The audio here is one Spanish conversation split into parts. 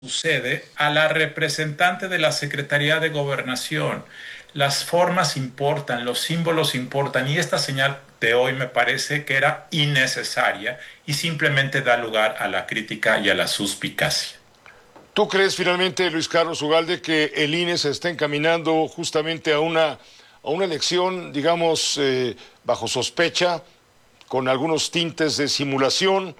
sucede a la representante de la Secretaría de Gobernación. Las formas importan, los símbolos importan, y esta señal de hoy me parece que era innecesaria y simplemente da lugar a la crítica y a la suspicacia. ¿Tú crees finalmente, Luis Carlos Ugalde, que el INE se está encaminando justamente a una elección, digamos, bajo sospecha, con algunos tintes de simulación,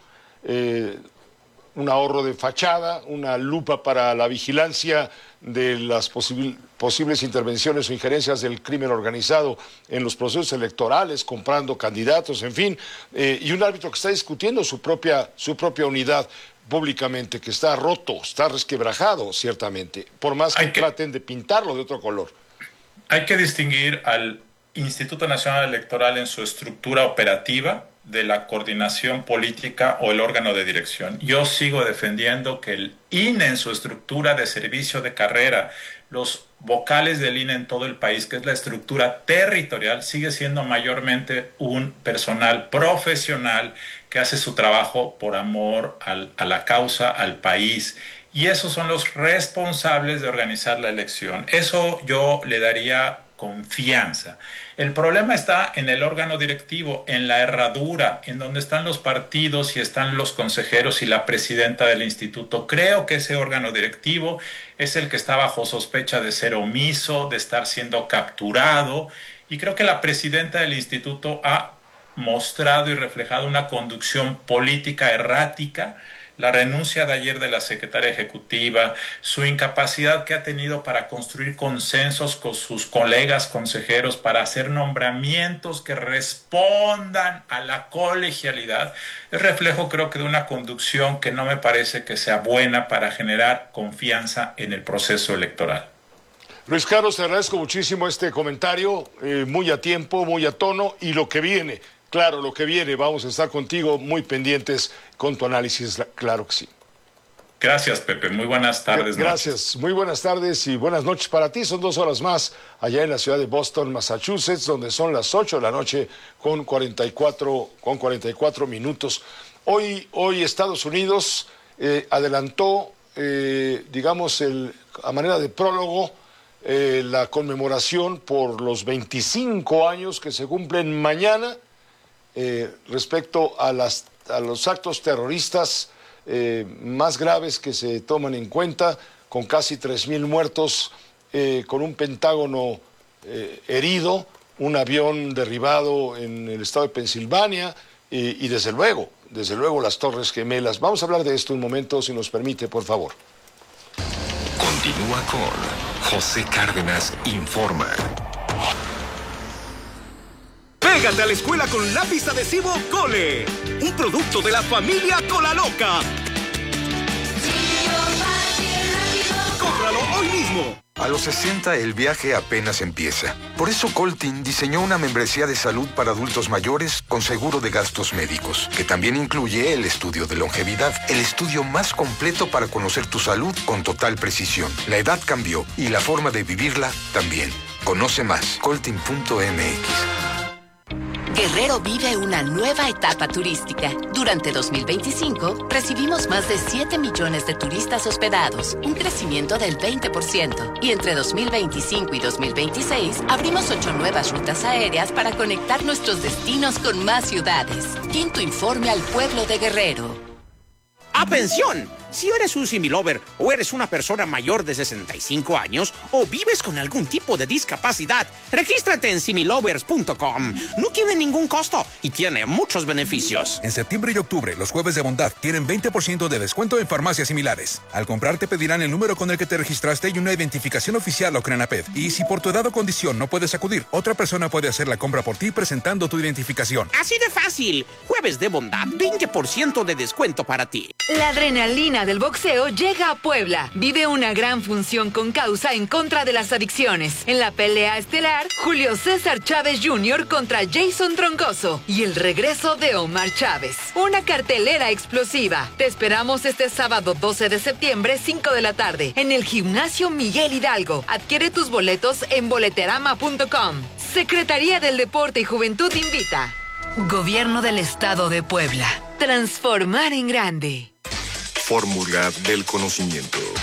un ahorro de fachada, una lupa para la vigilancia de las posibles intervenciones o injerencias del crimen organizado en los procesos electorales, comprando candidatos, en fin, y un árbitro que está discutiendo su propia unidad públicamente, que está roto, está resquebrajado, ciertamente, por más que traten de pintarlo de otro color? Hay que distinguir al Instituto Nacional Electoral en su estructura operativa de la coordinación política o el órgano de dirección. Yo sigo defendiendo que el INE en su estructura de servicio de carrera, los vocales del INE en todo el país, que es la estructura territorial, sigue siendo mayormente un personal profesional que hace su trabajo por amor a la causa, al país. Y esos son los responsables de organizar la elección. Eso yo le daría confianza. El problema está en el órgano directivo, en la herradura, en donde están los partidos y están los consejeros y la presidenta del instituto. Creo que ese órgano directivo es el que está bajo sospecha de ser omiso, de estar siendo capturado, y creo que la presidenta del instituto ha mostrado y reflejado una conducción política errática. La renuncia de ayer de la secretaria ejecutiva, su incapacidad que ha tenido para construir consensos con sus colegas consejeros, para hacer nombramientos que respondan a la colegialidad, es reflejo, creo que, de una conducción que no me parece que sea buena para generar confianza en el proceso electoral. Luis Carlos, te agradezco muchísimo este comentario, muy a tiempo, muy a tono, y lo que viene. Claro, lo que viene, vamos a estar contigo muy pendientes con tu análisis, claro que sí. Gracias, Pepe. Muy buenas tardes. Gracias, noches. Muy buenas tardes y buenas noches para ti. Son 2 horas más allá en la ciudad de Boston, Massachusetts, donde son las 8 de la noche con 44 minutos. Hoy Estados Unidos adelantó, digamos, a manera de prólogo, la conmemoración por los 25 años que se cumplen mañana respecto a los actos terroristas más graves que se toman en cuenta, con casi 3,000 muertos, con un Pentágono herido, un avión derribado en el estado de Pensilvania y desde luego las Torres Gemelas. Vamos a hablar de esto un momento, si nos permite, por favor. Continúa con José Cárdenas Informa. Pégate a la escuela con lápiz adhesivo Cole, un producto de la familia Colaloca. ¡Cómpralo hoy mismo! A los 60 el viaje apenas empieza. Por eso Coltin diseñó una membresía de salud para adultos mayores con seguro de gastos médicos, que también incluye el estudio de longevidad, el estudio más completo para conocer tu salud con total precisión. La edad cambió y la forma de vivirla también. Conoce más, coltin.mx. Guerrero vive una nueva etapa turística. Durante 2025, recibimos más de 7 millones de turistas hospedados, un crecimiento del 20%. Y entre 2025 y 2026, abrimos 8 nuevas rutas aéreas para conectar nuestros destinos con más ciudades. Quinto informe al pueblo de Guerrero. ¡Atención! Si eres un similover o eres una persona mayor de 65 años o vives con algún tipo de discapacidad, regístrate en similovers.com. No tiene ningún costo y tiene muchos beneficios. En septiembre y octubre, los jueves de bondad tienen 20% de descuento en farmacias similares. Al comprar te pedirán el número con el que te registraste y una identificación oficial o CRENAPED. Y si por tu edad o condición no puedes acudir, otra persona puede hacer la compra por ti presentando tu identificación. Así de fácil. Jueves de bondad, 20% de descuento para ti. La adrenalina del boxeo llega a Puebla. Vive una gran función con causa en contra de las adicciones. En la pelea estelar, Julio César Chávez Jr. contra Jason Troncoso y el regreso de Omar Chávez. Una cartelera explosiva. Te esperamos este sábado 12 de septiembre, 5 de la tarde, en el Gimnasio Miguel Hidalgo. Adquiere tus boletos en boleterama.com. Secretaría del Deporte y Juventud invita. Gobierno del Estado de Puebla. Transformar en grande. fórmula del conocimiento.